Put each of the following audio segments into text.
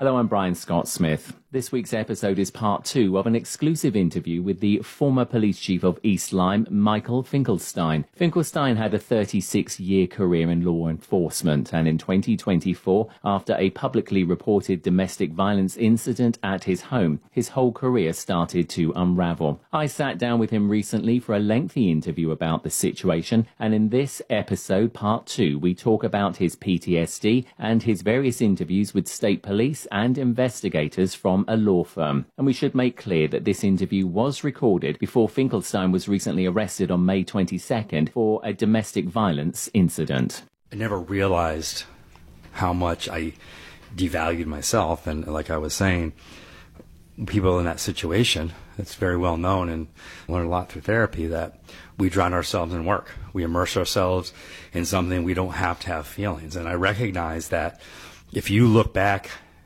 Hello, I'm Brian Scott Smith. This week's episode is part 2 of an exclusive interview with the former police chief of East Lyme, Michael Finkelstein. Finkelstein had a 36-year career in law enforcement, and in 2024, after a publicly reported domestic violence incident at his home, his whole career started to unravel. I sat down with him recently for a lengthy interview about the situation, and in this episode, part 2, we talk about his PTSD and his various interviews with state police and investigators from a law firm. And we should make clear that this interview was recorded before Finkelstein was recently arrested on May 22nd for a domestic violence incident. I never realized how much I devalued myself. And like I was saying, people in that situation, it's very well known and learned a lot through therapy that we drown ourselves in work. We immerse ourselves in something we don't have to have feelings. And I recognize that if you look back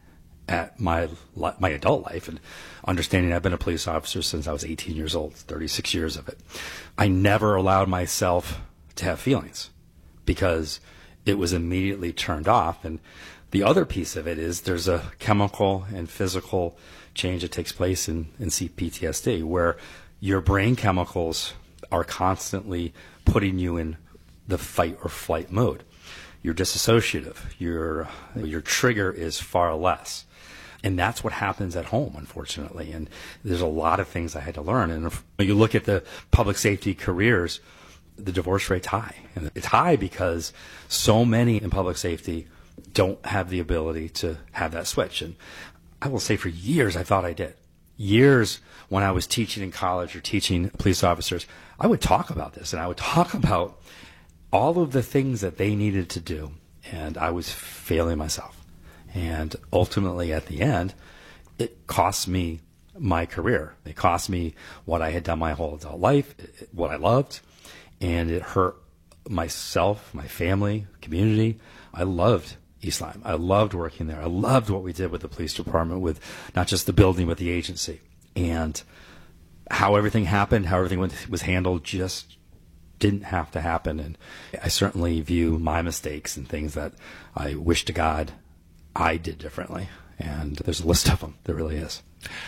at my adult life and understanding I've been a police officer since I was 18 years old, 36 years of it, I never allowed myself to have feelings because it was immediately turned off. And the other piece of it is there's a chemical and physical change that takes place in CPTSD where your brain chemicals are constantly putting you in the fight or flight mode. You're disassociative. Your trigger is far less. And that's what happens at home, unfortunately. And there's a lot of things I had to learn. And if you look at the public safety careers, the divorce rate's high. And it's high because so many in public safety don't have the ability to have that switch. And I will say for years I thought I did. Years when I was teaching in college or teaching police officers, I would talk about this. And I would talk about all of the things that they needed to do. And I was failing myself. And ultimately, at the end, it cost me my career. It cost me what I had done my whole adult life, what I loved, and it hurt myself, my family, community. I loved East Lyme. I loved working there. I loved what we did with the police department, with not just the building, but the agency. And how everything happened, how everything was handled just didn't have to happen. And I certainly view my mistakes and things that I wish to God I did differently, and there's a list of them. There really is.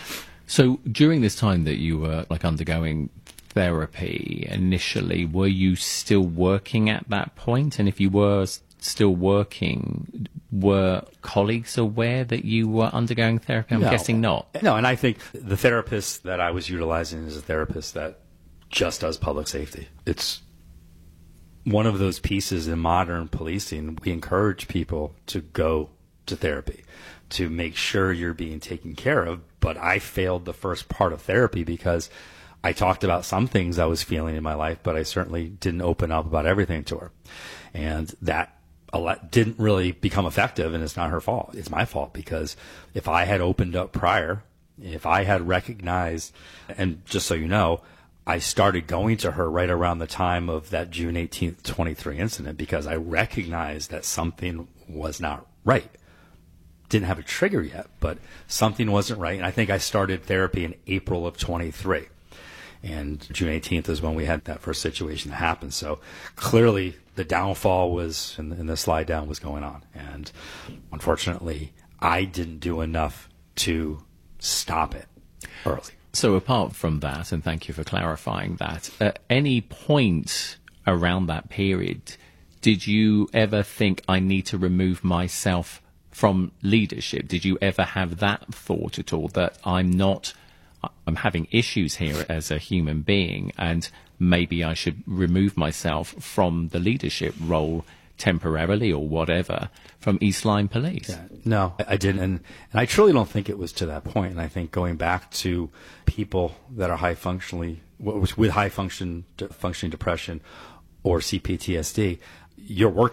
So during this time that you were undergoing therapy initially, were you still working at that point? And if you were still working, were colleagues aware that you were undergoing therapy? I'm guessing not. No, and I think the therapist that I was utilizing is a therapist that just does public safety. It's one of those pieces in modern policing. We encourage people to go to therapy to make sure you're being taken care of. But I failed the first part of therapy because I talked about some things I was feeling in my life, but I certainly didn't open up about everything to her. And that didn't really become effective, and it's not her fault. It's my fault because if I had opened up prior, if I had recognized, and just so you know, I started going to her right around the time of that June 18th, 23 incident because I recognized that something was not right. Didn't have a trigger yet, but something wasn't right. And I think I started therapy in April of 23. And June 18th is when we had that first situation that happened. So clearly the downfall was, and the slide down was going on. And unfortunately, I didn't do enough to stop it early. So apart from that, and thank you for clarifying that, at any point around that period, did you ever think I need to remove myself from leadership? Did you ever have that thought at all, that I'm having issues here as a human being and maybe I should remove myself from the leadership role temporarily or whatever from East Lyme Police? Yeah, no, I didn't. And I truly don't think it was to that point. And I think going back to people that are with high functioning depression or CPTSD, your work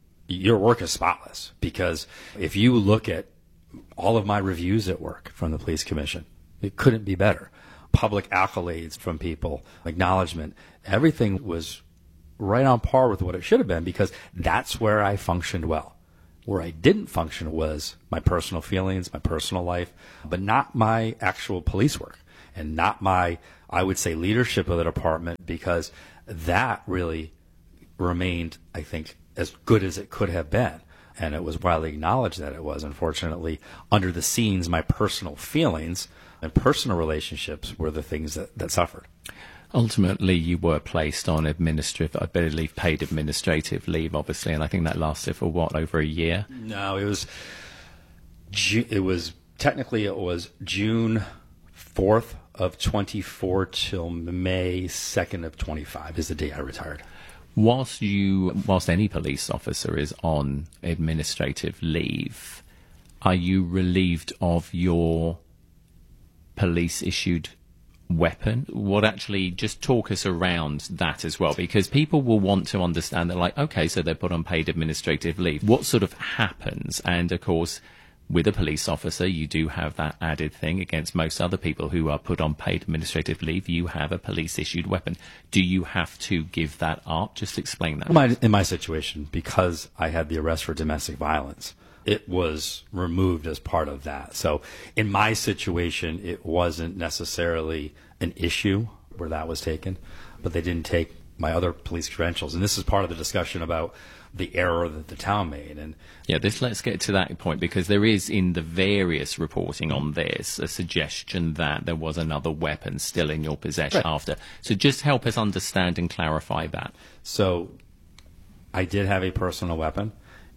is spotless, because if you look at all of my reviews at work from the police commission, it couldn't be better. Public accolades from people, acknowledgement, everything was right on par with what it should have been, because that's where I functioned well. Where I didn't function was my personal feelings, my personal life, but not my actual police work and not my, I would say, leadership of the department, because that really remained, I think, as good as it could have been. and it was widely acknowledged that it was. Unfortunately, under the scenes, my personal feelings and personal relationships were the things that suffered. Ultimately, you were placed on administrative, I believe, paid administrative leave, obviously, and I think that lasted for what, over a year? No, it was technically it was June 4th of 24 till May 2nd of 25 is the day I retired. Whilst any police officer is on administrative leave, are you relieved of your police-issued weapon? Just talk us around that as well, because people will want to understand that, like, okay, so they're put on paid administrative leave. What sort of happens? And of course, with a police officer, you do have that added thing against most other people who are put on paid administrative leave. You have a police-issued weapon. Do you have to give that up? Just explain that. In my situation, because I had the arrest for domestic violence, it was removed as part of that. So in my situation, it wasn't necessarily an issue where that was taken, but they didn't take my other police credentials. And this is part of the discussion about the error that the town made. And yeah, let's get to that point, because there is, in the various reporting on this, a suggestion that there was another weapon still in your possession after. So just help us understand and clarify that. So I did have a personal weapon,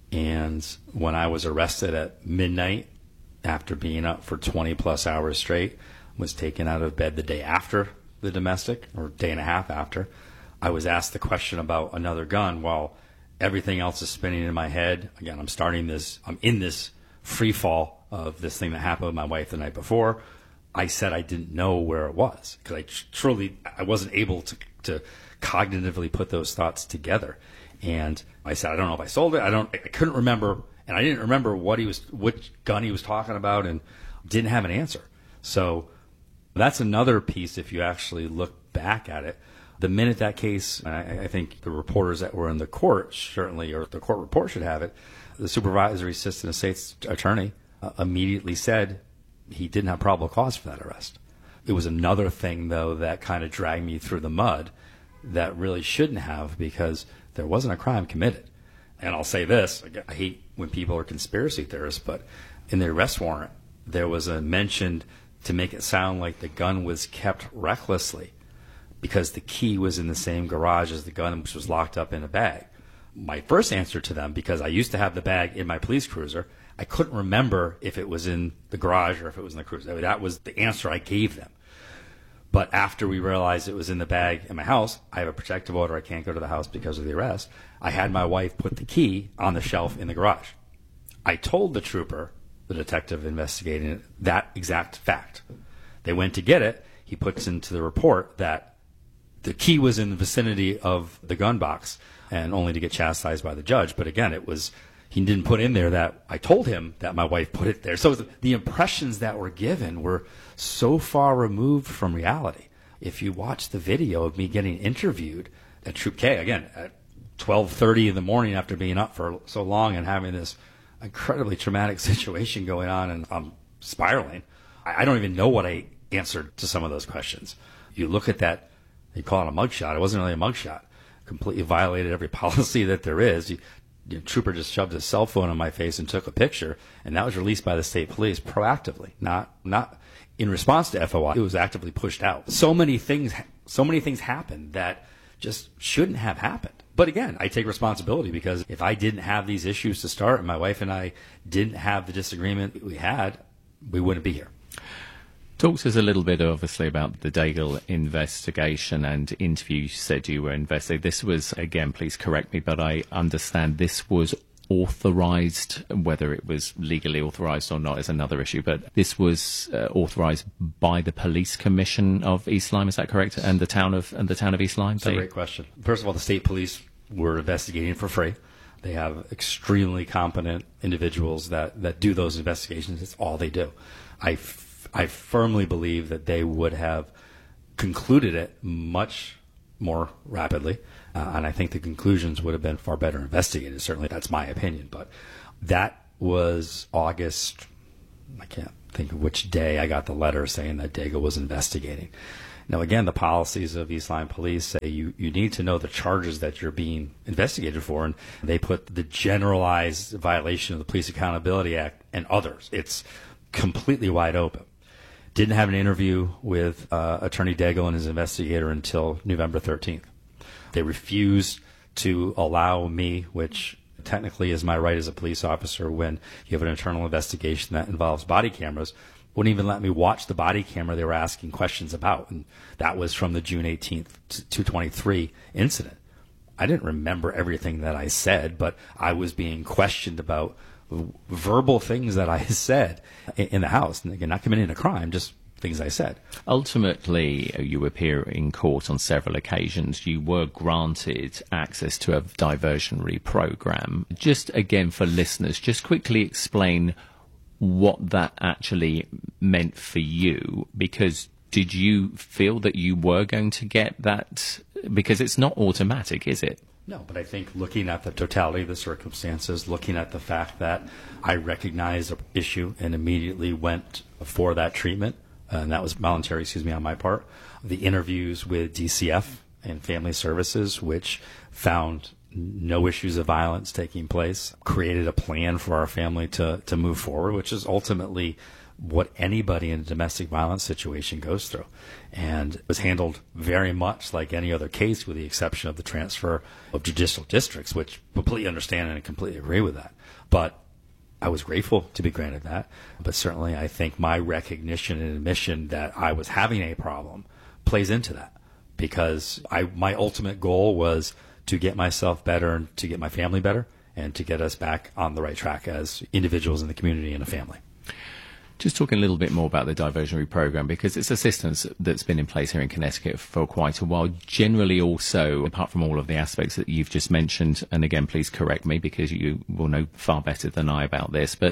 and when I was arrested at midnight after being up for 20 plus hours straight, was taken out of bed the day after the domestic, or day and a half after, I was asked the question about another gun while everything else is spinning in my head. Again, I'm in this free fall of this thing that happened with my wife the night before. I said I didn't know where it was, because I wasn't able to cognitively put those thoughts together. And I said, I don't know if I sold it. I couldn't remember, and I didn't remember which gun he was talking about, and didn't have an answer. So that's another piece. If you actually look back at it, the minute that case, and I think the reporters that were in the court certainly, or the court report should have it, the supervisory assistant state's attorney immediately said he didn't have probable cause for that arrest. It was another thing, though, that kind of dragged me through the mud that really shouldn't have, because there wasn't a crime committed. And I'll say this, I hate when people are conspiracy theorists, but in the arrest warrant, there was a mention to make it sound like the gun was kept recklessly, because the key was in the same garage as the gun, which was locked up in a bag. My first answer to them, because I used to have the bag in my police cruiser, I couldn't remember if it was in the garage or if it was in the cruiser. I mean, that was the answer I gave them. But after we realized it was in the bag in my house, I have a protective order. I can't go to the house because of the arrest. I had my wife put the key on the shelf in the garage. I told the trooper, the detective investigating it, that exact fact. They went to get it. He puts into the report that the key was in the vicinity of the gun box, and only to get chastised by the judge. But again, he didn't put in there that I told him that my wife put it there. So the impressions that were given were so far removed from reality. If you watch the video of me getting interviewed at Troop K, again, at 12:30 in the morning after being up for so long and having this incredibly traumatic situation going on, and I'm spiraling, I don't even know what I answered to some of those questions. You look at that, you call it a mugshot. It wasn't really a mugshot. Completely violated every policy that there is. The trooper just shoved his cell phone in my face and took a picture, and that was released by the state police proactively, not in response to FOI. It was actively pushed out. So many things happened that just shouldn't have happened. But again, I take responsibility, because if I didn't have these issues to start, and my wife and I didn't have the disagreement we had, we wouldn't be here. Talk to us a little bit, obviously, about the Daigle investigation and interview. You said you were investigating. This was, again, please correct me, but I understand this was authorised. Whether it was legally authorised or not is another issue, but this was authorised by the Police Commission of East Lyme. Is that correct? And the town of East Lyme. That's a great question. First of all, the state police were investigating for free. They have extremely competent individuals that do those investigations. It's all they do. I firmly believe that they would have concluded it much more rapidly, and I think the conclusions would have been far better investigated. Certainly, that's my opinion. But that was August. I can't think of which day I got the letter saying that Daigle was investigating. Now, again, the policies of East Lyme Police say you need to know the charges that you're being investigated for, and they put the generalized violation of the Police Accountability Act and others. It's completely wide open. Didn't have an interview with Attorney Daigle and his investigator until November 13th. They refused to allow me, which technically is my right as a police officer when you have an internal investigation that involves body cameras, wouldn't even let me watch the body camera they were asking questions about. And that was from the June 18th, 2023 incident. I didn't remember everything that I said, but I was being questioned about verbal things that I said in the house. And again, not committing a crime, just things I said. Ultimately, you appear in court on several occasions. You were granted access to a diversionary program. Just again, for listeners, just quickly explain what that actually meant for you, because did you feel that you were going to get that? Because it's not automatic, is it? No, but I think looking at the totality of the circumstances, looking at the fact that I recognized an issue and immediately went for that treatment, and that was voluntary, on my part, the interviews with DCF and Family Services, which found no issues of violence taking place, created a plan for our family to move forward, which is ultimately what anybody in a domestic violence situation goes through. And it was handled very much like any other case, with the exception of the transfer of judicial districts, which completely understand and completely agree with that. But I was grateful to be granted that. But certainly I think my recognition and admission that I was having a problem plays into that, because my ultimate goal was to get myself better and to get my family better and to get us back on the right track as individuals in the community and a family. Just talking a little bit more about the diversionary program, because it's a system that's been in place here in Connecticut for quite a while. Generally also, apart from all of the aspects that you've just mentioned, and again, please correct me because you will know far better than I about this, but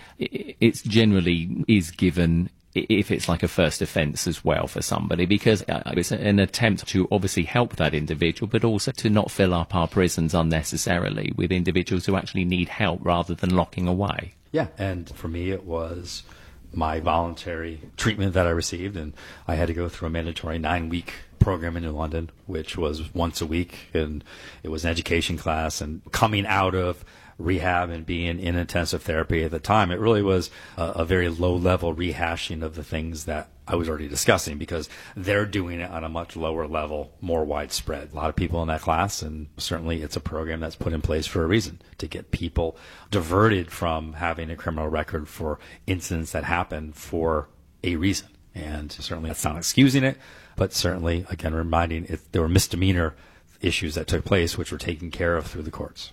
it's generally is given if it's like a first offence as well for somebody, because it's an attempt to obviously help that individual, but also to not fill up our prisons unnecessarily with individuals who actually need help rather than locking away. Yeah, and for me it was my voluntary treatment that I received, and I had to go through a mandatory 9-week program in New London, which was once a week, and it was an education class. And coming out of rehab and being in intensive therapy at the time, it really was a very low-level rehashing of the things that I was already discussing, because they're doing it on a much lower level, more widespread. A lot of people in that class, and certainly it's a program that's put in place for a reason, to get people diverted from having a criminal record for incidents that happen for a reason. And certainly that's not excusing it, but certainly, again, reminding it there were misdemeanor issues that took place which were taken care of through the courts.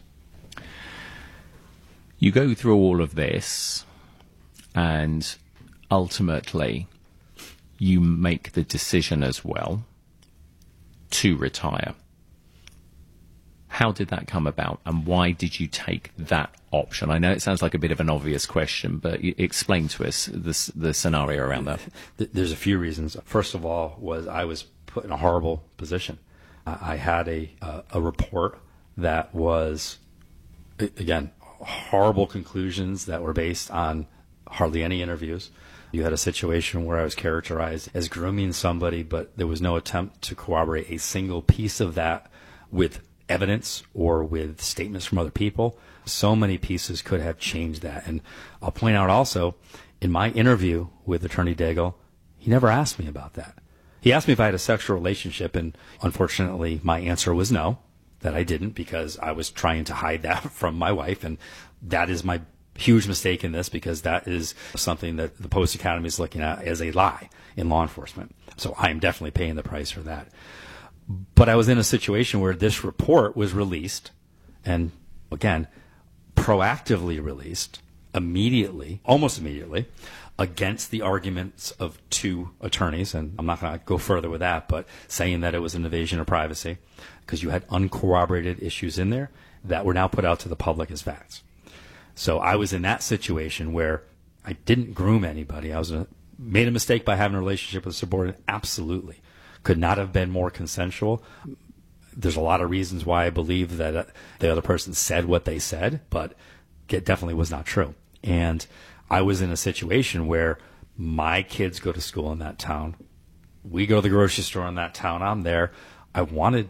You go through all of this, and ultimately you make the decision as well to retire. How did that come about, and why did you take that option? I know it sounds like a bit of an obvious question, but explain to us the scenario around that. There's a few reasons. First of all, I was put in a horrible position. I had a report that was, again, horrible conclusions that were based on hardly any interviews. You had a situation where I was characterized as grooming somebody, but there was no attempt to corroborate a single piece of that with evidence or with statements from other people. So many pieces could have changed that. And I'll point out also, in my interview with Attorney Daigle, he never asked me about that. He asked me if I had a sexual relationship, and unfortunately my answer was no, that I didn't, because I was trying to hide that from my wife. And that is my huge mistake in this, because that is something that the Post Academy is looking at as a lie in law enforcement. So I am definitely paying the price for that. But I was in a situation where this report was released, and again, proactively released immediately, almost immediately, against the arguments of two attorneys. And I'm not going to go further with that, but saying that it was an invasion of privacy because you had uncorroborated issues in there that were now put out to the public as facts. So I was in that situation where I didn't groom anybody. Made a mistake by having a relationship with a subordinate. Absolutely. Could not have been more consensual. There's a lot of reasons why I believe that the other person said what they said, but it definitely was not true. And I was in a situation where my kids go to school in that town. we go to the grocery store in that town. I'm there. I wanted